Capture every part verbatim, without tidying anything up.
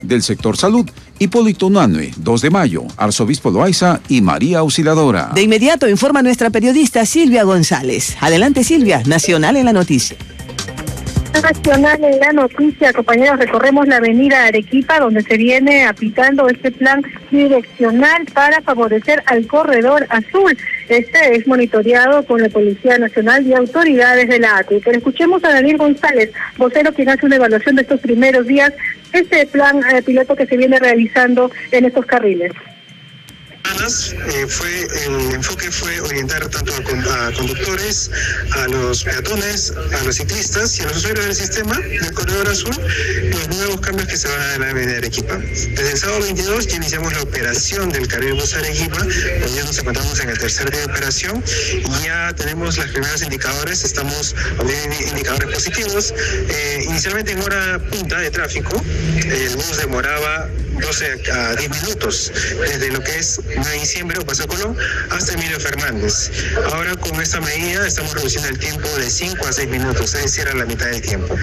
del sector salud, Hipólito Unanue, dos de mayo, Arzobispo Loaiza y María Auxiliadora. De inmediato informa nuestra periodista Silvia González. Adelante, Silvia, Nacional en la noticia. Nacional en la noticia, compañeros, recorremos la avenida Arequipa, donde se viene aplicando este plan direccional para favorecer al corredor azul. Este es monitoreado por la Policía Nacional y autoridades de la A T U. Pero escuchemos a Daniel González, vocero, quien hace una evaluación de estos primeros días, este plan eh, piloto que se viene realizando en estos carriles. Eh, fue el enfoque fue orientar tanto a, a conductores, a los peatones, a los ciclistas y a los usuarios del sistema del corredor azul los nuevos cambios que se van a dar en la avenida Arequipa. Desde el sábado veintidós ya iniciamos la operación del carril bus Arequipa, hoy ya nos encontramos en el tercer día de operación y ya tenemos los primeros indicadores, estamos obteniendo indicadores positivos. Eh, inicialmente en hora punta de tráfico, el bus demoraba doce a diez minutos desde lo que es diciembre o Paso Colón hasta Emilio Fernández. Ahora con esta medida estamos reduciendo el tiempo de cinco a seis minutos, es decir, a la mitad del tiempo.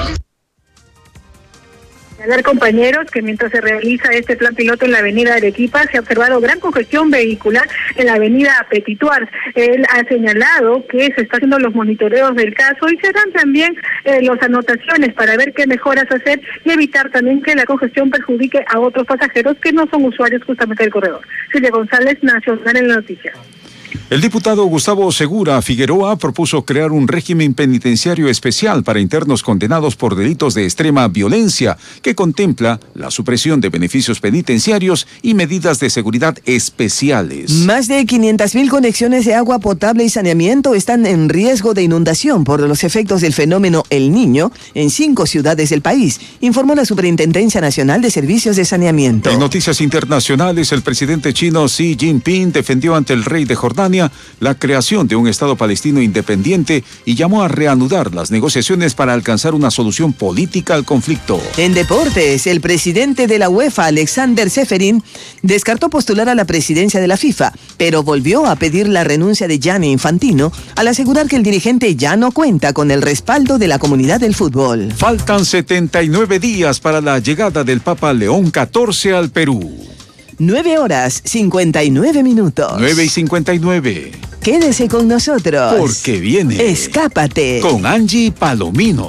A ver, compañeros, que mientras se realiza este plan piloto en la avenida Arequipa, se ha observado gran congestión vehicular en la avenida Petituar. Él ha señalado que se está haciendo los monitoreos del caso y se dan también eh, las anotaciones para ver qué mejoras hacer y evitar también que la congestión perjudique a otros pasajeros que no son usuarios justamente del corredor. Silvia González, Nacional en la noticia. El diputado Gustavo Segura Figueroa propuso crear un régimen penitenciario especial para internos condenados por delitos de extrema violencia que contempla la supresión de beneficios penitenciarios y medidas de seguridad especiales. Más de quinientas mil conexiones de agua potable y saneamiento están en riesgo de inundación por los efectos del fenómeno El Niño en cinco ciudades del país, informó la Superintendencia Nacional de Servicios de Saneamiento. En noticias internacionales, el presidente chino Xi Jinping defendió ante el rey de Jordania la creación de un Estado palestino independiente y llamó a reanudar las negociaciones para alcanzar una solución política al conflicto. En deportes, el presidente de la UEFA, Alexander Ceferin, descartó postular a la presidencia de la FIFA, pero volvió a pedir la renuncia de Gianni Infantino al asegurar que el dirigente ya no cuenta con el respaldo de la comunidad del fútbol. Faltan setenta y nueve días para la llegada del Papa León catorce al Perú. Nueve horas, cincuenta y nueve minutos. Nueve y cincuenta y nueve. Quédese con nosotros. Porque viene. Escápate. Con Angie Palomino.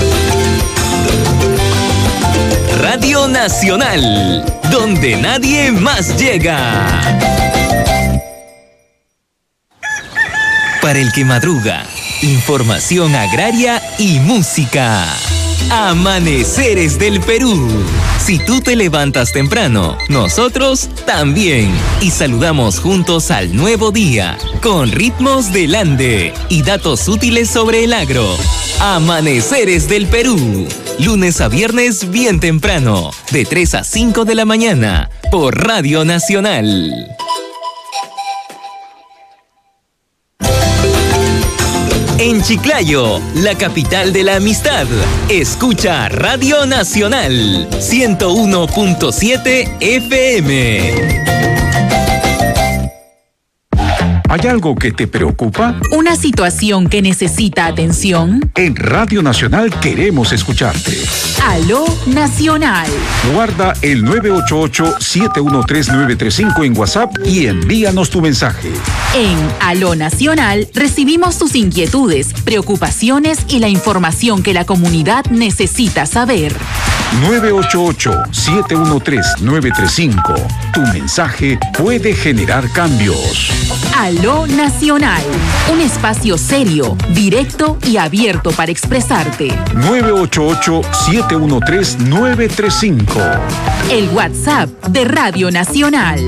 Radio Nacional, donde nadie más llega. Para el que madruga, información agraria y música. Amaneceres del Perú. Si tú te levantas temprano, nosotros también. Y saludamos juntos al nuevo día, con ritmos del Ande y datos útiles sobre el agro. Amaneceres del Perú. Lunes a viernes bien temprano, de tres a cinco de la mañana, por Radio Nacional. En Chiclayo, la capital de la amistad, escucha Radio Nacional ciento uno punto siete F M. ¿Hay algo que te preocupa? ¿Una situación que necesita atención? En Radio Nacional queremos escucharte. Aló Nacional. Guarda el nueve ocho ocho, siete uno tres, nueve tres cinco en WhatsApp y envíanos tu mensaje. En Aló Nacional recibimos tus inquietudes, preocupaciones y la información que la comunidad necesita saber. nueve ocho ocho, siete uno tres, nueve tres cinco. Tu mensaje puede generar cambios. Aló Nacional, un espacio serio, directo y abierto para expresarte. nueve ocho ocho, siete uno tres, nueve tres cinco. El WhatsApp de Radio Nacional.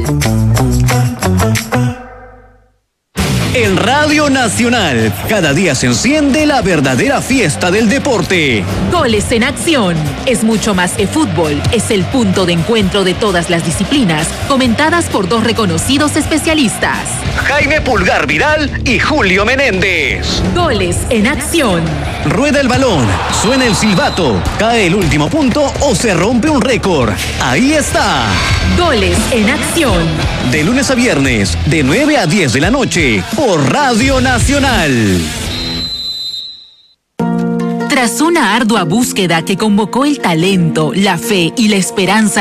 En Radio Nacional, cada día se enciende la verdadera fiesta del deporte. Goles en acción. Es mucho más que fútbol. Es el punto de encuentro de todas las disciplinas, comentadas por dos reconocidos especialistas. Jaime Pulgar Vidal y Julio Menéndez. Goles en acción. Rueda el balón, suena el silbato, cae el último punto o se rompe un récord. Ahí está. Goles en acción. De lunes a viernes, de nueve a diez de la noche, por Radio Nacional. Tras una ardua búsqueda que convocó el talento, la fe y la esperanza